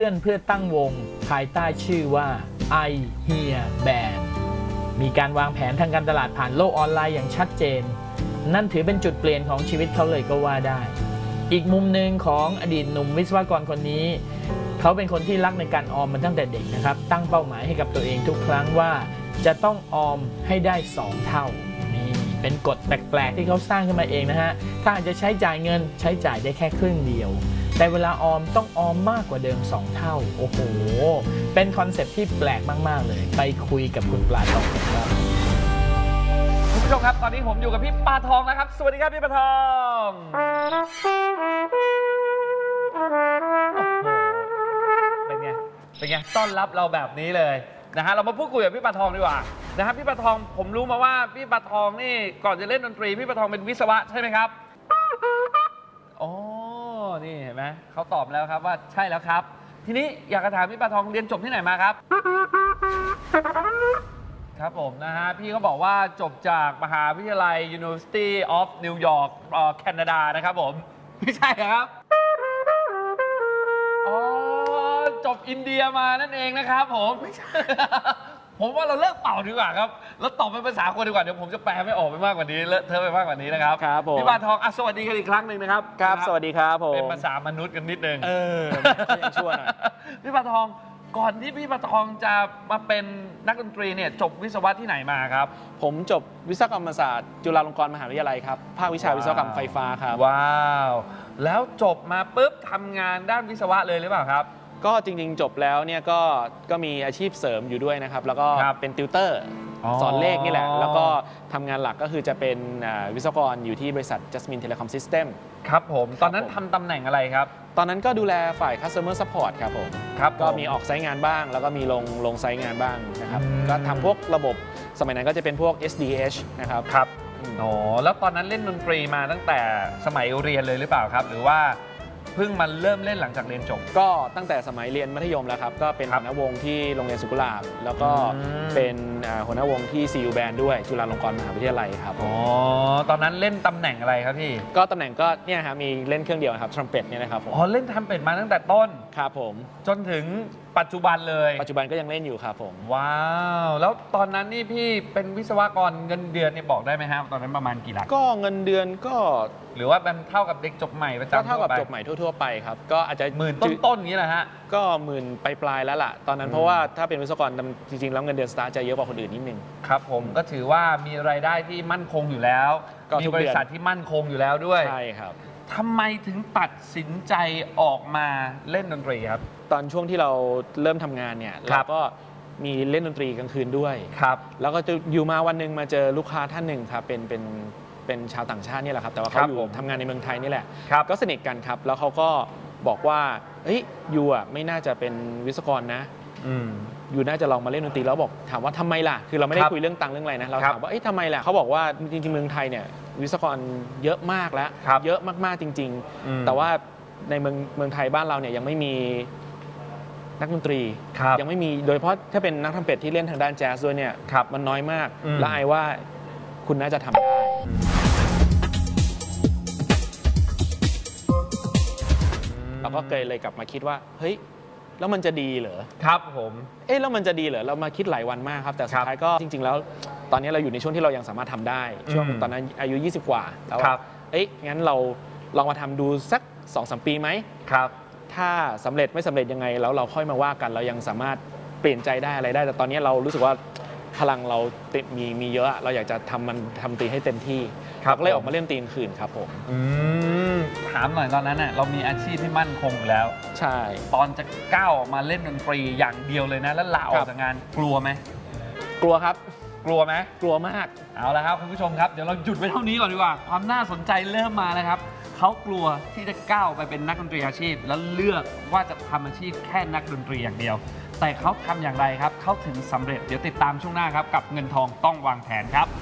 เพื่อตั้งวงภายใต้ชื่อว่า I Hear Band มีการวางแผนทางการตลาดผ่านโลกออนไลน์อย่างชัดเจนนั่นถือเป็นจุดเปลี่ยนของชีวิตเขาเลยก็ว่าได้อีกมุมหนึ่งของอดีตหนุ่มวิศวกรคนนี้เขาเป็นคนที่รักในการออมมาตั้งแต่เด็กนะครับตั้งเป้าหมายให้กับตัวเองทุกครั้งว่าจะต้องออมให้ได้2เท่านี่เป็นกฎแปลกๆที่เขาสร้างขึ้นมาเองนะฮะถ้าอาจจะใช้จ่ายเงินใช้จ่ายได้แค่ครึ่งเดียวแต่เวลาออมต้องออมมากกว่าเดิม2เท่าโอ้โหเป็นคอนเซ็ปต์ที่แปลกมากๆเลยไปคุยกับคุณปลาทองครับคุณผู้ชมครับตอนนี้ผมอยู่กับพี่ปลาทองนะครับสวัสดีครับพี่ปลาทองเป็นไงต้อนรับเราแบบนี้เลยนะฮะเรามาพูดคุยกับพี่ปลาทองดีกว่านะครับพี่ปลาทองผมรู้มาว่าพี่ปลาทองนี่ก่อนจะเล่นดนตรีพี่ปลาทองเป็นวิศวะใช่ไหมครับอ๋อนี่เห็นไหมเขาตอบแล้วครับว่าใช่แล้วครับทีนี้อยากจะถามพี่ปลาทองเรียนจบที่ไหนมาครับครับผมนะฮะพี่เขาบอกว่าจบจากมหาวิทยาลัย University of New York แคนาดานะครับผมไม่ใช่ครับอ๋อจบอินเดียมานั่นเองนะครับผมไม่ใช่ผมว่าเราเลิกเป่าดีกว่าครับแล้วตอบเป็นภาษาคนดีกว่าเดี๋ยวผมจะแปลไม่ออกไปมากกว่านี้เลอะเทอะไปมากกว่านี้นะครับครับผมพี่ปลาทองสวัสดีกันอีกครั้งหนึ่งนะครับครับสวัสดีครับผมเป็นภาษามนุษย์กันนิดนึงก็ยังชั่วหน่อยพี่ปลาทองก่อนที่พี่ปลาทองจะมาเป็นนักดนตรีเนี่ยจบวิศวะที่ไหนมาครับผมจบวิศวกรรมศาสตร์จุฬาลงกรณ์มหาวิทยาลัยครับภาควิชาวิศวกรรมไฟฟ้าครับว้าวแล้วจบมาปุ๊บทำงานด้านวิศวะเลยหรือเปล่าครับก็จริงๆจบแล้วเนี่ยก็มีอาชีพเสริมอยู่ด้วยนะครับแล้วก็เป็นติวเตอร์สอนเลขนี่แหละแล้วก็ทำงานหลักก็คือจะเป็นวิศวกรอยู่ที่บริษัท Jasmine Telecom System ครับผมตอนนั้นทำตำแหน่งอะไรครับตอนนั้นก็ดูแลฝ่าย Customer Support ครับผมก็มีออกไซต์งานบ้างแล้วก็มีลงไซต์งานบ้างนะครับก็ทำพวกระบบสมัยนั้นก็จะเป็นพวก SDH นะครับครับอ๋อแล้วตอนนั้นเล่นดนตรีมาตั้งแต่สมัยเรียนเลยหรือเปล่าครับหรือว่าเพิ่งมาเริ่มเล่นหลังจากเรียนจบก็ตั้งแต่สมัยเรียนมัธยมแล้วครับก็เป็นหัวหน้าวงที่โรงเรียนสุขุลาภแล้วก็เป็นหัวหน้าวงที่ CU Band ด้วยจุฬาลงกรณ์มหาวิทยาลัยครับอ๋อตอนนั้นเล่นตำแหน่งอะไรครับพี่ก็ตำแหน่งก็เนี่ยครับมีเล่นเครื่องเดียวครับทรัมเป็ตเนี่ยนะครับอ๋อเล่นทรัมเป็ตมาตั้งแต่ต้นครับผมจนถึงปัจจุบันเลยปัจจุบันก็ยังเล่นอยู่ครับผมว้าวแล้วตอนนั้นนี่พี่เป็นวิศวกรเงินเดือนเนี่ยบอกได้ไหมครับตอนนั้นประมาณกี่หลักก็เงินเดือนก็หรือว่ามันเท่ากับเด็กจบใหม่ประจำก็เท่ากับจบใหม่ทั่วๆไปครับก็อาจจะหมื่นต้นๆอย่างนี้แหละฮะก็หมื่นปลายๆแล้วล่ะตอนนั้นเพราะว่าถ้าเป็นวิศวกรจริงๆแล้วเงินเดือนสตาร์ทจะเยอะกว่าคนอื่นนิดนึงครับผมก็ถือว่ามีรายได้ที่มั่นคงอยู่แล้วมีบริษัทที่มั่นคงอยู่แล้วด้วยใช่ครับทำไมถึงตัดสินใจออกมาเล่นดนตรีครับตอนช่วงที่เราเริ่มทำงานเนี่ยเราก็มีเล่นดนตรีกลางคืนด้วยครับแล้วก็จะอยู่มาวันหนึ่งมาเจอลูกค้าท่านหนึ่งครับเป็นชาวต่างชาตินี่แหละครับแต่ว่าเขาอยู่ทำงานในเมืองไทยนี่แหละก็สนิทกันครับแล้วเขาก็บอกว่าเฮ้ยยูอ่ะไม่น่าจะเป็นวิศวกรนะอยู่น่าจะลองมาเล่นดนตรีแล้วบอกถามว่าทำไมล่ะคือเราไม่ได้คุยเรื่องตังค์เรื่องอะไรนะเราถามว่าเอ้ยทำไมล่ะเขาบอกว่าจริงๆเมืองไทยเนี่ยวิศวกรเยอะมากแล้วเยอะมากๆจริงๆแต่ว่าในเมืองไทยบ้านเราเนี่ยยังไม่มีนักดนตรียังไม่มีโดยเฉพาะถ้าเป็นนักทำเป็ดที่เล่นทางด้านแจ๊สด้วยเนี่ยมันน้อยมากและไอ้ว่าคุณน่าจะทำได้เราก็เลยกลับมาคิดว่าเฮ้ยแล้วมันจะดีเหรอครับผมแล้วมันจะดีเหรอเรามาคิดหลายวันมากครับแต่สุดท้ายก็จริงๆแล้วตอนนี้เราอยู่ในช่วงที่เรายังสามารถทำได้ช่วงตอนนั้นอายุ20กว่าแล้วงั้นเราลองมาทำดูสัก 2-3 ปีไหมครับถ้าสำเร็จไม่สำเร็จยังไงแล้วเราค่อยมาว่ากันเรายังสามารถเปลี่ยนใจได้อะไรได้แต่ตอนนี้เรารู้สึกว่าพลังเรามีเยอะเราอยากจะทำตีให้เต็มที่ก็เลยออกมาเล่นตีกลางคืนครับผมถามหน่อยตอนนั้นน่ะเรามีอาชีพที่มั่นคงอยู่แล้วใช่ตอนจะก้าวออกมาเล่นดนตรีอย่างเดียวเลยนะแล้วลาออกจากงานกลัวไหมกลัวครับกลัวไหมกลัวมากเอาละครับคุณผู้ชมครับเดี๋ยวเราหยุดไว้เท่านี้ก่อนดีกว่าความน่าสนใจเริ่มมาแล้วครับเขากลัวที่จะก้าวไปเป็นนักดนตรีอาชีพแล้วเลือกว่าจะทำอาชีพแค่นักดนตรีอย่างเดียวแต่เขาทำอย่างไรครับเขาถึงสำเร็จเดี๋ยวติดตามช่วงหน้าครับกับเงินทองต้องวางแผนครับ